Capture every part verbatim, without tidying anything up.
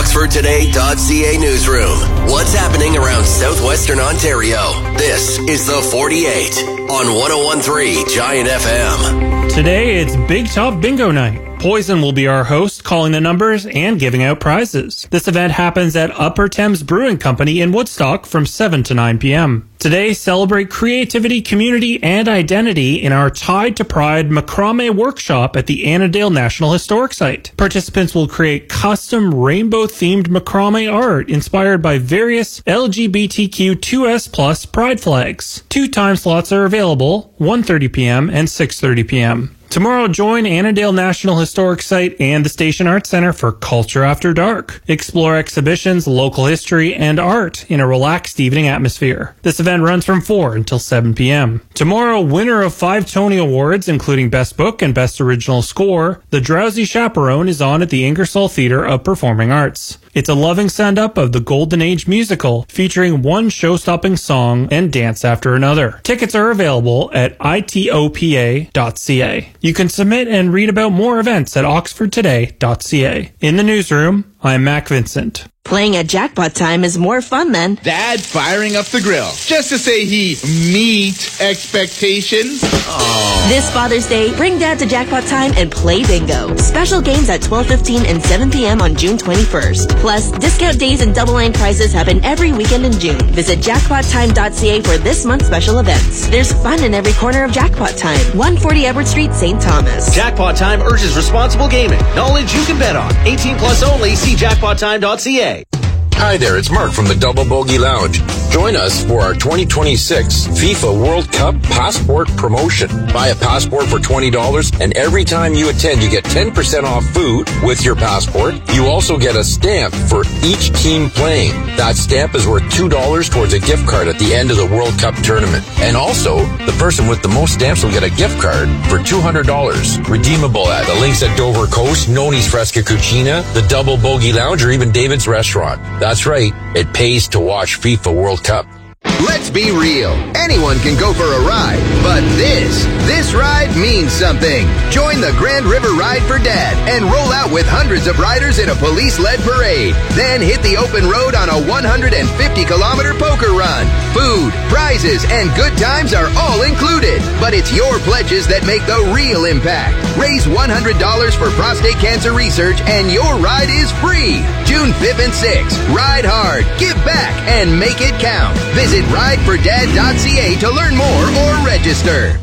Oxford Today dot C A newsroom. What's happening around southwestern Ontario? This is the forty-eight on one oh one point three Giant F M. Today it's Big Top Bingo Night. Poison will be our host, calling the numbers and giving out prizes. This event happens at Upper Thames Brewing Company in Woodstock from seven to nine p.m. Today, celebrate creativity, community, and identity in our Tide to Pride macrame workshop at the Annandale National Historic Site. Participants will create custom rainbow-themed macrame art inspired by various L G B T Q two S plus pride flags. Two time slots are available, one thirty p.m. and six thirty p.m. Tomorrow, join Annandale National Historic Site and the Station Arts Center for Culture After Dark. Explore exhibitions, local history, and art in a relaxed evening atmosphere. This event runs from four until seven p.m. Tomorrow, winner of five Tony Awards, including Best Book and Best Original Score, The Drowsy Chaperone is on at the Ingersoll Theatre of Performing Arts. It's a loving send-up of the Golden Age musical, featuring one show-stopping song and dance after another. Tickets are available at I T O P A dot C A. You can submit and read about more events at Oxford Today dot C A. In the newsroom, I'm Mac Vincent. Playing at Jackpot Time is more fun than Dad firing up the grill just to say he meet expectations. Aww. This Father's Day, bring Dad to Jackpot Time and play bingo. Special games at twelve fifteen and seven p.m. on June twenty-first. Plus, discount days and double line prizes happen every weekend in June. Visit jackpot time dot C A for this month's special events. There's fun in every corner of Jackpot Time. one forty Edward Street, Saint Thomas. Jackpot Time urges responsible gaming. Knowledge you can bet on. eighteen plus only. See jackpot time dot C A. Hi there, it's Mark from the Double Bogey Lounge. Join us for our twenty twenty-six FIFA World Cup Passport promotion. Buy a passport for twenty dollars, and every time you attend, you get ten percent off food with your passport. You also get a stamp for each team playing. That stamp is worth two dollars towards a gift card at the end of the World Cup tournament. And also, the person with the most stamps will get a gift card for two hundred dollars. Redeemable at the links at Dover Coast, Noni's Fresca Cucina, the Double Bogey Lounge, or even David's Restaurant. That's right, it pays to watch FIFA World Cup. Let's be real. Anyone can go for a ride, but this, this ride means something. Join the Grand River Ride for Dad and roll out with hundreds of riders in a police-led parade. Then hit the open road on a one hundred fifty kilometer poker run. Food, prizes, and good times are all included. But it's your pledges that make the real impact. Raise one hundred dollars for prostate cancer research and your ride is free. June fifth and sixth. Ride hard, give back, and make it count. Visit ride for dad dot C A to learn more or register.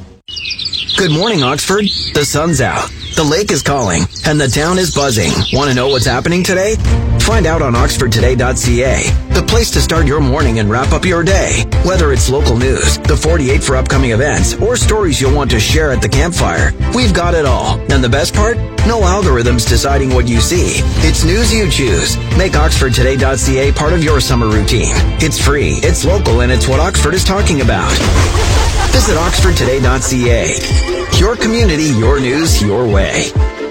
Good morning, Oxford. The sun's out, the lake is calling, and the town is buzzing. Want to know what's happening today? Find out on Oxford Today dot C A, the place to start your morning and wrap up your day. Whether it's local news, the forty-eight for upcoming events, or stories you'll want to share at the campfire, we've got it all. And the best part? No algorithms deciding what you see. It's news you choose. Make Oxford Today dot C A part of your summer routine. It's free, it's local, and it's what Oxford is talking about. Visit Oxford Today dot C A. Your community, your news, your way.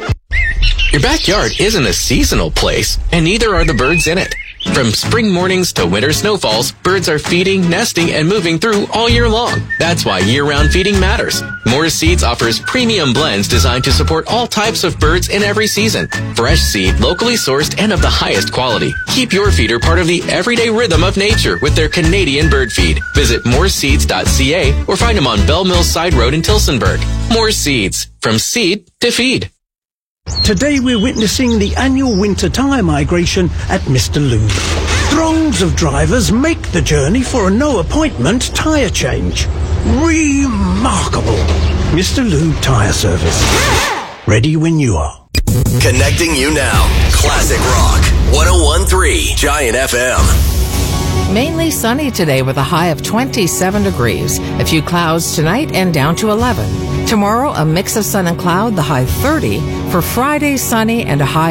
Your backyard isn't a seasonal place, and neither are the birds in it. From spring mornings to winter snowfalls, birds are feeding, nesting, and moving through all year long. That's why year-round feeding matters. Morris Seeds offers premium blends designed to support all types of birds in every season. Fresh seed, locally sourced, and of the highest quality. Keep your feeder part of the everyday rhythm of nature with their Canadian bird feed. Visit morris seeds dot C A or find them on Bell Mills Side Road in Tillsonburg. Morris Seeds, from seed to feed. Today we're witnessing the annual winter tyre migration at Mister Lube. Throngs of drivers make the journey for a no-appointment tyre change. Remarkable. Mister Lube Tyre Service. Ready when you are. Connecting you now. Classic Rock. one oh one point three Giant F M. Mainly sunny today with a high of twenty-seven degrees. A few clouds tonight and down to eleven. Tomorrow, a mix of sun and cloud, the high thirty. For Friday, sunny and a high